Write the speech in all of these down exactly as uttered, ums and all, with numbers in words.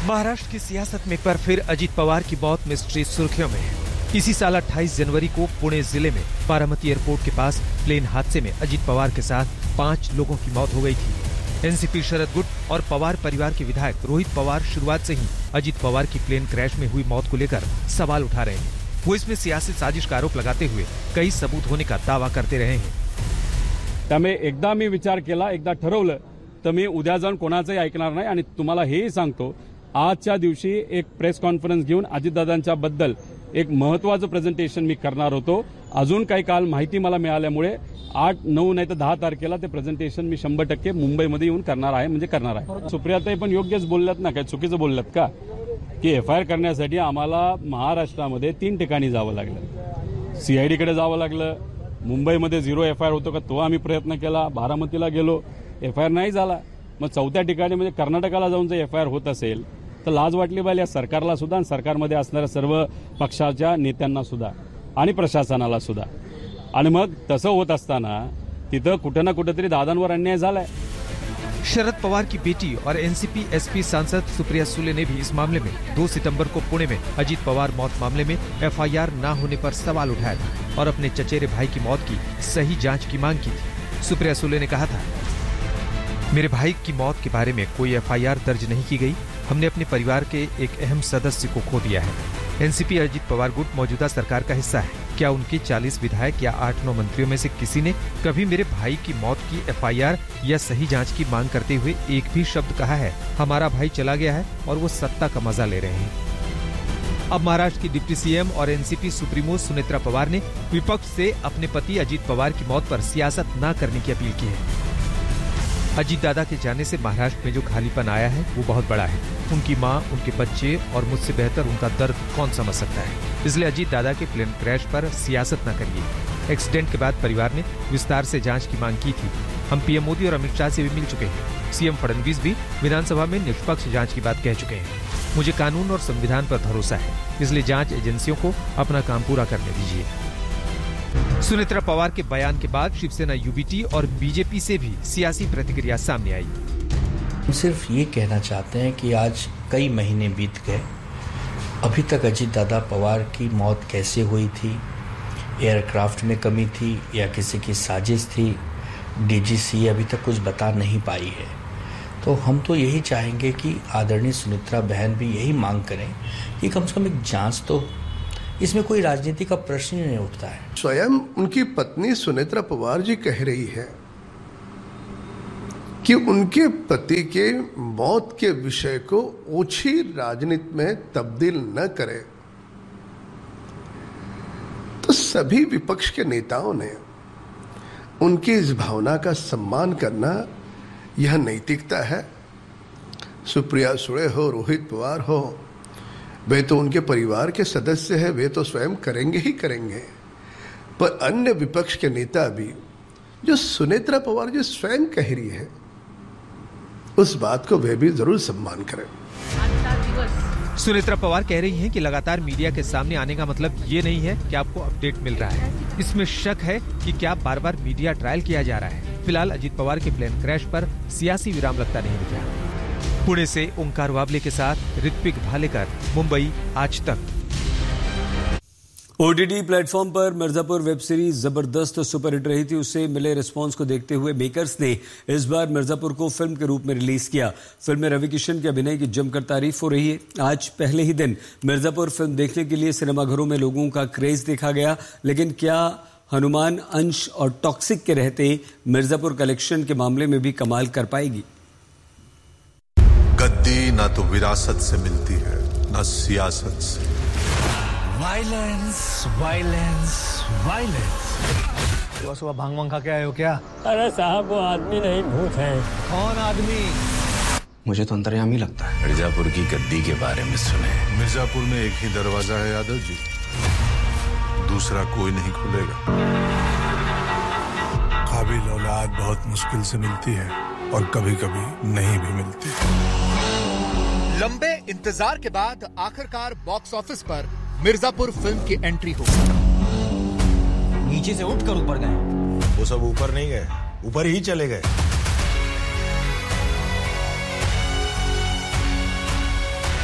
महाराष्ट्र की सियासत में एक बार फिर अजीत पवार की मौत मिस्ट्री सुर्खियों में है। इसी साल अट्ठाईस जनवरी को पुणे जिले में बारामती एयरपोर्ट के पास प्लेन हादसे में अजीत पवार के साथ पांच लोगों की मौत हो गई थी। एनसीपी शरद गुट और पवार परिवार के विधायक रोहित पवार शुरुआत से ही अजीत पवार की प्लेन क्रैश में हुई मौत को लेकर सवाल उठा रहे हैं। वो इसमें सियासी साजिश का आरोप लगाते हुए कई सबूत होने का दावा करते रहे हैं। त्यामुळे एकदा मी विचार केला, एकदा ठरवलं तर मी उद्या जाऊन कोणाचंही ऐकणार नाही आणि तुम्हाला हेही सांगतो, आजच्या दिवशी एक प्रेस कॉन्फरन्स घेऊन अजितदादांच्या बद्दल एक महत्वाचं प्रेझेंटेशन मी करणार होतो। अजून काही काल माहिती मला मिळाल्यामुळे आठ नऊ नाही तर दहा तारखेला ते प्रेझेंटेशन मी शंभर टक्के मुंबईमध्ये येऊन करणार आहे म्हणजे करणार आहे। सुप्रियाताई पण योग्यच बोलल्यात ना, काय चुकीचं बोलल्यात का की एफ आय आर करण्यासाठी आम्हाला महाराष्ट्रामध्ये तीन ठिकाणी जावं लागलं। सीआयडीकडे जावं लागलं, मुंबईमध्ये झिरो एफ आय आर होतो का तो आम्ही प्रयत्न केला, बारामतीला गेलो, एफ आय आर नाही झाला। मग चौथ्या ठिकाणी म्हणजे कर्नाटकाला जाऊन जर एफ आय आर होत असेल तर लाज वाटली पाहिजे या सरकारला सुद्धा आणि सरकारमध्ये असणाऱ्या सर्व पक्षाच्या नेत्यांना सुद्धा आणि प्रशासनाला सुद्धा। आणि मग तसं होत असताना तिथं कुठं ना कुठेतरी दादांवर अन्याय झालाय। शरद पवार की बेटी और एनसीपी एसपी सांसद सुप्रिया सुले ने भी इस मामले में दो सितंबर को पुणे में अजीत पवार मौत मामले में एफ आई आर न होने पर सवाल उठाया था और अपने चचेरे भाई की मौत की सही जांच की मांग की थी। सुप्रिया सुले ने कहा था, मेरे भाई की मौत के बारे में कोई एफ आई आर दर्ज नहीं की गई। हमने अपने परिवार के एक अहम सदस्य को खो दिया है। एनसीपी अजीत पवार गुट मौजूदा सरकार का हिस्सा है। क्या उनके चालीस विधायक या आठ नौ मंत्रियों में से किसी ने कभी मेरे भाई की मौत की एफ आई आर या सही जांच की मांग करते हुए एक भी शब्द कहा है? हमारा भाई चला गया है और वो सत्ता का मजा ले रहे हैं। अब महाराष्ट्र की डिप्टी सीएम और एनसीपी सुप्रीमो सुनेत्रा पवार ने विपक्ष से अपने पति अजीत पवार की मौत पर सियासत न करने की अपील की है। अजीत दादा के जाने से महाराष्ट्र में जो खालीपन आया है वो बहुत बड़ा है। उनकी माँ, उनके बच्चे और मुझसे बेहतर उनका दर्द कौन समझ सकता है। इसलिए अजीत दादा के प्लेन क्रैश पर सियासत न करिए। एक्सीडेंट के बाद परिवार ने विस्तार से जांच की मांग की थी। हम पीएम मोदी और अमित शाह से भी मिल चुके हैं। सीएम फडणवीस भी विधानसभा में निष्पक्ष जांच की बात कह चुके हैं। मुझे कानून और संविधान पर भरोसा है, इसलिए जांच एजेंसियों को अपना काम पूरा करने दीजिए। सुनेत्रा पवार के बयान के बाद शिवसेना यूबीटी और बीजेपी से भी सियासी प्रतिक्रिया सामने आई। हम सिर्फ ये कहना चाहते हैं कि आज कई महीने बीत गए, अभी तक अजीत दादा पवार की मौत कैसे हुई थी, एयरक्राफ्ट में कमी थी या किसी की साजिश थी, डीजीसी अभी तक कुछ बता नहीं पाई है। तो हम तो यही चाहेंगे कि आदरणीय सुनेत्रा बहन भी यही मांग करें कि कम से कम एक जांच तो, इसमें कोई राजनीति का प्रश्न ही नहीं उठता है। स्वयं उनकी पत्नी सुनेत्रा पवार जी कह रही है कि उनके पति के मौत के विषय को ओछी राजनीति में तब्दील न करे। तो सभी विपक्ष के नेताओं ने उनकी इस भावना का सम्मान करना, यह नैतिकता है। सुप्रिया सुले हो, रोहित पवार हो, वे तो उनके परिवार के सदस्य हैं, वे तो स्वयं करेंगे ही करेंगे। पर अन्य विपक्ष के नेता भी, जो सुनेत्रा पवार जी स्वयं कह रही है, उस बात को वे भी जरूर सम्मान करें। सुनेत्रा पवार कह रही हैं कि लगातार मीडिया के सामने आने का मतलब ये नहीं है कि आपको अपडेट मिल रहा है। इसमें शक है कि क्या बार बार मीडिया ट्रायल किया जा रहा है। फिलहाल अजीत पवार के प्लेन क्रैश पर सियासी विराम लगता नहीं दिख रहा। पुणे से ओंकार वाबले के साथ ऋत्विक भालेकर, मुंबई आज तक। ओटीटी प्लेटफॉर्म पर मिर्जापुर वेब सीरीज जबरदस्त सुपरहिट रही थी। उससे मिले रिस्पांस को देखते हुए मेकर्स ने इस बार मिर्जापुर को फिल्म के रूप में रिलीज किया। फिल्म में रवि किशन के अभिनय की जमकर तारीफ हो रही है। आज पहले ही दिन मिर्जापुर फिल्म देखने के लिए सिनेमाघरों में लोगों का क्रेज देखा गया। लेकिन क्या हनुमान, अंश और टॉक्सिक के रहते मिर्जापुर कलेक्शन के मामले में भी कमाल कर पाएगी? गद्दी ना तो विरासत से मिलती है, ना सियासत से। Violence, violence, violence. सुबह सुबह भांग वांग खा के आए हो क्या? अरे साहब, वो आदमी नहीं भूत है। कौन आदमी? मुझे तो अंतर्यामी लगता है। मिर्जापुर की गद्दी के बारे में सुने। मिर्जापुर में एक ही दरवाजा है यादव जी, दूसरा कोई नहीं खुलेगा। काबिल औलाद बहुत मुश्किल से मिलती है और कभी कभी नहीं भी मिलती। लंबे इंतजार के बाद आखिरकार बॉक्स ऑफिस पर मिर्जापुर फिल्म की एंट्री हो। नीचे से उठकर ऊपर गए। वो सब ऊपर नहीं गए, ऊपर ही चले गए।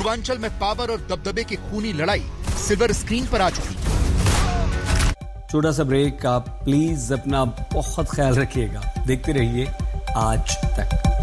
पूर्वांचल में पावर और दबदबे की खूनी लड़ाई सिल्वर स्क्रीन पर आ चुकी है। छोटा सा ब्रेक, आप प्लीज अपना बहुत ख्याल रखिएगा। देखते रहिए आज तक।